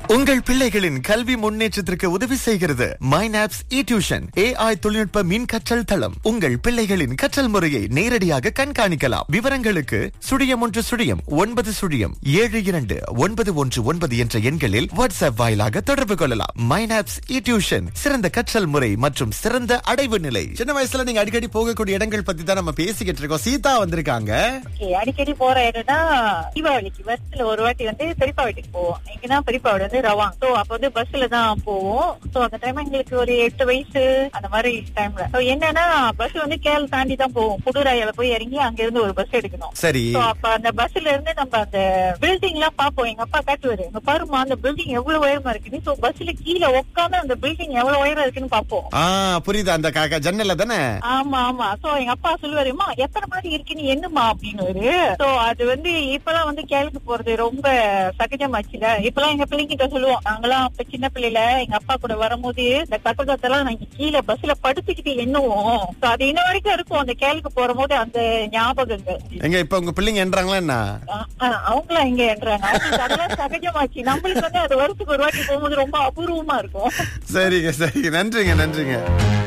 உங்கள் பிள்ளைகளின் கல்வி முன்னேற்றத்திற்கு உதவி செய்கிறது மைனாப்ஸ் டியூஷன். AI தொழில்நுட்ப மின் கற்றல் தளம். உங்கள் பிள்ளைகளின் கற்றல் முறையை நேரடியாக கண்காணிக்கலாம். விவரங்களுக்கு *170-729119 என்ற எண்களில் வாட்ஸ்அப் வாயிலாக தொடர்பு கொள்ளலாம். மைனாப்ஸ் டியூஷன், சிறந்த கற்றல் முறை மற்றும் சிறந்த அடைவு நிலை. சின்ன வயசுல நீங்க அடிக்கடி போகக்கூடிய இடங்கள் பத்தி தான் நம்ம பேசிக்கிட்டு இருக்கோம். சீதா வந்திருக்காங்க. அடிக்கடி போற இடம்னா தீபாவளிக்கு வருஷத்துல ஒரு வாட்டி பெரியப்பா வீட்டுக்கு போவோம். எங்கன்னா பெரியப்பா வீடு ரவாங். சோ அப்ப பஸ்ல தான் போவோம். சோ அந்த டைம் எங்களுக்கு ஒரு 8 வயசு அந்த மாதிரி டைம்ல என்னன்னா பஸ் கேரள தாண்டி தான் போவோம். புதுராயில போய் இறங்கி அங்க இருந்து ஒரு பஸ் எடுக்கணும். சரி. அப்ப அந்த பஸ்ல இருந்து நம்ம அந்த பில்டிங் எல்லாம் பாப்போம். எங்க அப்பா காட்டுவாரு, இங்க பாருமா அந்த பில்டிங் எவ்வளவு உயரமா இருக்குன்னு. சோ பஸ்ல கீழே உட்காந்து அந்த பில்டிங் எவ்வளவு உயரம் இருக்குன்னு பாப்போம். புரியுது, அந்த ஜன்னல்ல தானே. ஆமா ஆமா. சோ எங்க அப்பா சொல்லுவாருமா எத்தனை மாதிரி இருக்குன்னு என்னமா அப்படின்னு. சோ அது இப்பெல்லாம் கேளுக்கு போறது ரொம்ப சகஜமாச்சுல. இப்பெல்லாம் எங்க பிள்ளைங்கிட்ட சொல்லுவோம், நாங்கெல்லாம் அப்ப சின்ன பிள்ளைல எங்க அப்பா கூட வரும்போது இந்த கட்டடத்தெல்லாம் நாங்க கீழே பஸ்ல படுத்துக்கிட்டு எண்ணுவோம். அது இன்ன வரைக்கும் இருக்கும் அந்த கேளுக்கு போற போது அந்த ஞாபகங்கள். எங்க இப்ப உங்க பிள்ளைங்க என்றாங்களா என்ன? அவங்களாம் எங்க என்றாங்க. அதெல்லாம் சகஜமாச்சு. நம்மளுக்கு அது வருஷத்துக்கு ஒரு வாட்டி போகும்போது ரொம்ப அபூர்வமா இருக்கும். சரிங்க சரிங்க, நன்றிங்க நன்றிங்க.